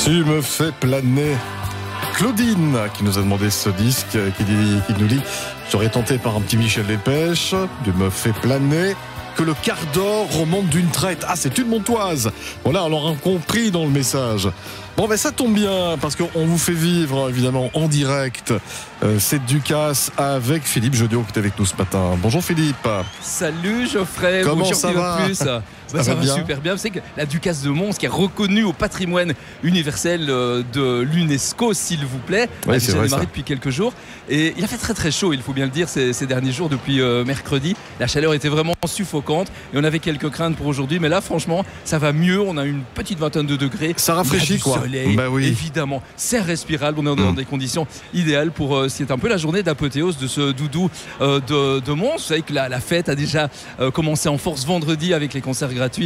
Tu me fais planer. Claudine qui nous a demandé ce disque, qui nous dit: j'aurais tenté par un petit Michel Delpech, tu me fais planer. Que le quart d'or remonte d'une traite. Ah, c'est une Montoise. Voilà, on l'aura compris dans le message. Bon, ben ça tombe bien, parce qu'on vous fait vivre, évidemment, en direct, cette Ducasse avec Philippe Jodiot qui est avec nous ce matin. Bonjour Philippe. Salut Geoffrey. Comment bonjour, ça va? Ça va super bien. Vous savez que la Ducasse de Mons, qui est reconnue au patrimoine universel de l'UNESCO, s'il vous plaît, ouais, a déjà démarré ça. Depuis quelques jours. Et il a fait très très chaud, il faut bien le dire, ces derniers jours, depuis mercredi. La chaleur était vraiment suffocante et on avait quelques craintes pour aujourd'hui. Mais là, franchement, ça va mieux. On a une petite vingtaine de degrés. Ça rafraîchit, quoi. Soleil, bah oui. Évidemment, c'est respirable. On est dans des conditions idéales pour. C'est un peu la journée d'apothéose de ce doudou de Mons. Vous savez que la fête a déjà commencé en force vendredi avec les concerts gratuits.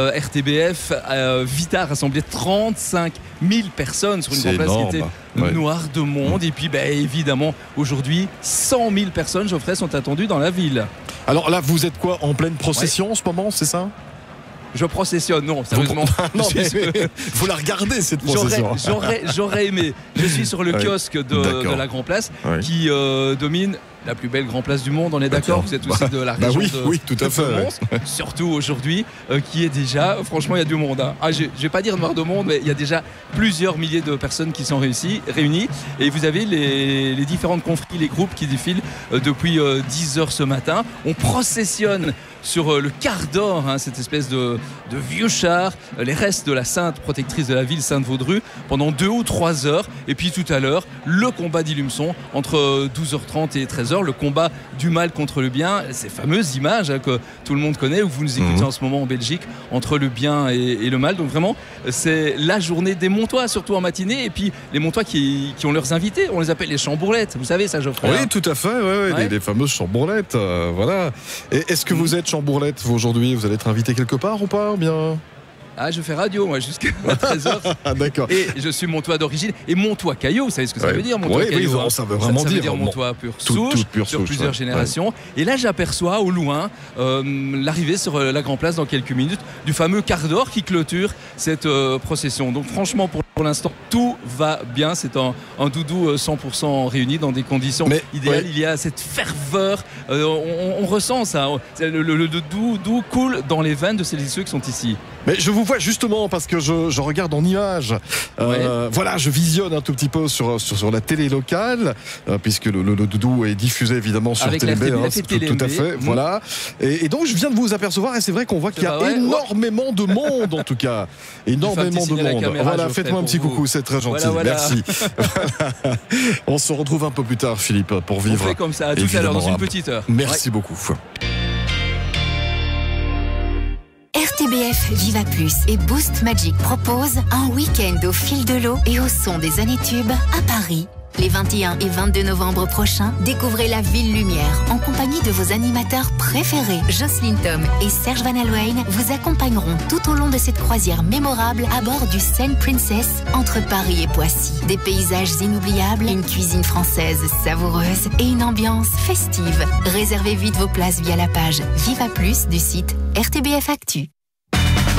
RTBF Vita a rassemblé 35 000 personnes sur une grande place qui était noire de monde. Et puis évidemment aujourd'hui 100 000 personnes, Geoffrey, sont attendues dans la ville. Alors là, vous êtes quoi, en pleine procession en ce moment, c'est ça? Je processionne, non, sérieusement. Non, faut la regarder cette procession. J'aurais aimé. Je suis sur le kiosque de la Grand Place qui domine la plus belle Grand Place du monde, on est d'accord? Vous êtes aussi de la région oui, tout à fait. Mons, surtout aujourd'hui, qui est déjà, franchement, il y a du monde. Hein. Je vais pas dire noir de monde, mais il y a déjà plusieurs milliers de personnes qui sont réunies. Et vous avez les différentes confréries, les groupes qui défilent depuis 10h ce matin. On processionne sur le quart d'or, cette espèce de vieux char, les restes de la sainte protectrice de la ville, Sainte Vaudru, pendant 2 ou 3 heures. Et puis tout à l'heure, le combat d'Ilumson entre 12h30 et 13h, le combat du mal contre le bien, ces fameuses images que tout le monde connaît, où vous nous écoutez en ce moment en Belgique, entre le bien et le mal. Donc vraiment, c'est la journée des Montois, surtout en matinée. Et puis les Montois qui ont leurs invités, on les appelle les chambourlettes. Vous savez ça, Geoffrey? Oui, tout à fait, les fameuses chambourlettes. Voilà. Et est-ce que vous êtes chambourlette, vous, aujourd'hui? Vous allez être invité quelque part ou pas, bien? Ah, je fais radio, moi, jusqu'à 13h. Ah, d'accord. Et je suis Montois d'origine. Et Montois Caillot, vous savez ce que ça veut dire, Montois Caillot? Oui, ça veut vraiment ça dire. veut dire Montois pure souche, sur plusieurs générations. Ouais. Et là, j'aperçois au loin l'arrivée sur la Grand Place dans quelques minutes du fameux quart d'or qui clôture cette procession. Donc, franchement, pour l'instant, tout va bien. C'est un doudou 100% réuni dans des conditions idéales. Il y a cette ferveur. On ressent ça. Le doudou coule dans les veines de celles et ceux qui sont ici. Mais je vous vois justement parce que je regarde en images. Voilà, je visionne un tout petit peu sur la télé locale, puisque le doudou est diffusé évidemment sur TLB. Tout à fait. Voilà. Et donc je viens de vous apercevoir et c'est vrai qu'on voit qu'il y a énormément de monde en tout cas. Énormément de monde. Voilà, faites-moi un petit coucou, c'est très gentil. Voilà. Merci. On se retrouve un peu plus tard, Philippe, pour vivre. On fait comme ça, à tout à l'heure, dans une petite heure. Merci beaucoup. RTBF Viva Plus et Boost Magic proposent un week-end au fil de l'eau et au son des années tubes à Paris. Les 21 et 22 novembre prochains, découvrez la Ville Lumière en compagnie de vos animateurs préférés. Jocelyne Tom et Serge Van Alwyn vous accompagneront tout au long de cette croisière mémorable à bord du Seine Princess entre Paris et Poissy. Des paysages inoubliables, une cuisine française savoureuse et une ambiance festive. Réservez vite vos places via la page Viva Plus du site RTBF Actu.